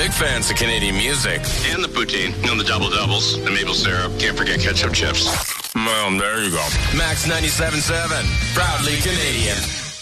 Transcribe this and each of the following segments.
big fans of Canadian music. And the poutine. The double-doubles, the maple syrup. Can't forget ketchup chips. Well, there you go. Max 97.7, proudly Canadian.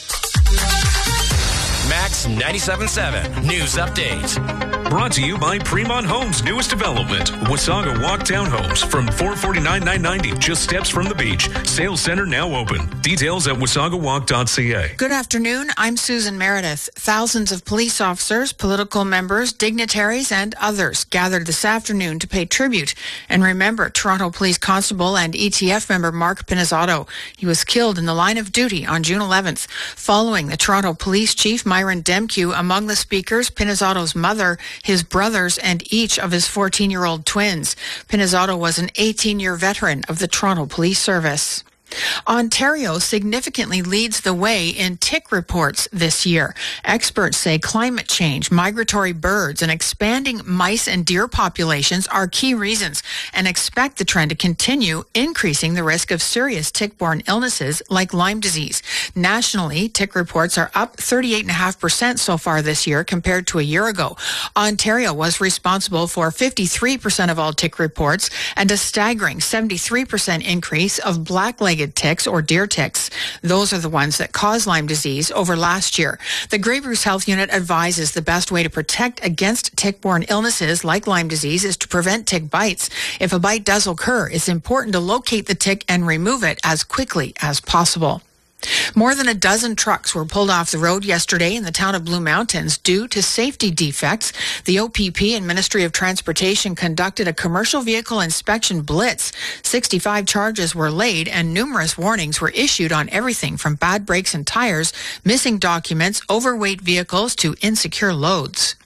Max 97.7 News Update. Brought to you by Fremont Homes' newest development, Wasaga Walk Townhomes, from $449,990, just steps from the beach. Sales center now open. Details at wasagawalk.ca. Good afternoon. I'm Susan Meredith. Thousands of police officers, political members, dignitaries, and others gathered this afternoon to pay tribute and remember Toronto Police Constable and ETF member Mark Pinizzotto. He was killed in the line of duty on June 11th. Following the Toronto Police Chief Myron Demkew, among the speakers, Pinizzotto's mother, his brothers, and each of his 14-year-old twins. Pinizzotto was an 18-year veteran of the Toronto Police Service. Ontario significantly leads the way in tick reports this year. Experts say climate change, migratory birds, and expanding mice and deer populations are key reasons and expect the trend to continue, increasing the risk of serious tick-borne illnesses like Lyme disease. Nationally, tick reports are up 38.5% so far this year compared to a year ago. Ontario was responsible for 53% of all tick reports and a staggering 73% increase of black-legged ticks or deer ticks. Those are the ones that cause Lyme disease over last year. The Grey Bruce Health Unit advises the best way to protect against tick-borne illnesses like Lyme disease is to prevent tick bites. If a bite does occur, it's important to locate the tick and remove it as quickly as possible. More than a dozen trucks were pulled off the road yesterday in the town of Blue Mountains due to safety defects. The OPP and Ministry of Transportation conducted a commercial vehicle inspection blitz. 65 charges were laid and numerous warnings were issued on everything from bad brakes and tires, missing documents, overweight vehicles to insecure loads.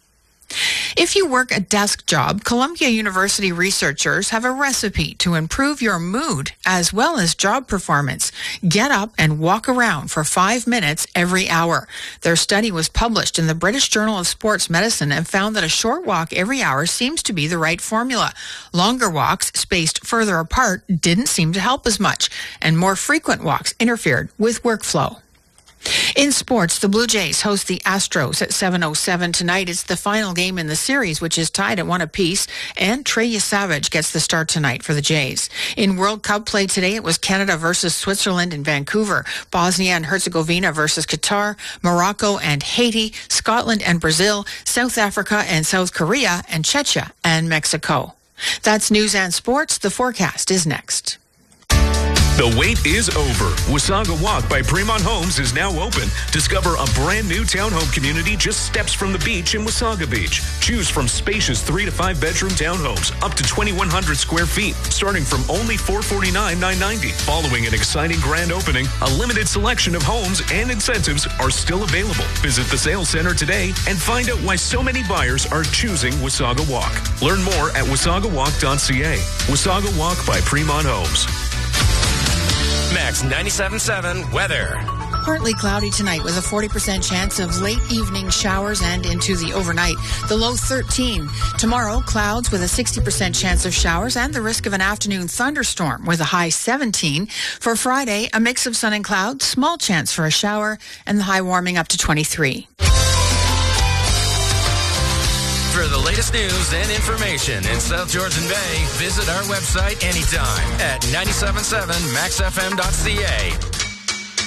If you work a desk job, Columbia University researchers have a recipe to improve your mood as well as job performance. Get up and walk around for 5 minutes every hour. Their study was published in the British Journal of Sports Medicine and found that a short walk every hour seems to be the right formula. Longer walks spaced further apart didn't seem to help as much, and more frequent walks interfered with workflow. In sports, the Blue Jays host the Astros at 7:07 tonight. It's the final game in the series, which is tied at 1 apiece, and Trey Yesavage gets the start tonight for the Jays. In World Cup play today, it was Canada versus Switzerland in Vancouver, Bosnia and Herzegovina versus Qatar, Morocco and Haiti, Scotland and Brazil, South Africa and South Korea, and Czechia and Mexico. That's news and sports. The forecast is next. The wait is over. Wasaga Walk by Fremont Homes is now open. Discover a brand new townhome community just steps from the beach in Wasaga Beach. Choose from spacious 3 to 5 bedroom townhomes up to 2,100 square feet, starting from only $449,990. Following an exciting grand opening, a limited selection of homes and incentives are still available. Visit the sales center today and find out why so many buyers are choosing Wasaga Walk. Learn more at wasagawalk.ca. Wasaga Walk by Fremont Homes. Max 97.7 weather. Partly cloudy tonight with a 40% chance of late evening showers and into the overnight. The low 13. Tomorrow, clouds with a 60% chance of showers and the risk of an afternoon thunderstorm with a high 17. For Friday, a mix of sun and clouds, small chance for a shower, and the high warming up to 23. For the latest news and information in South Georgian Bay, visit our website anytime at 97.7maxfm.ca.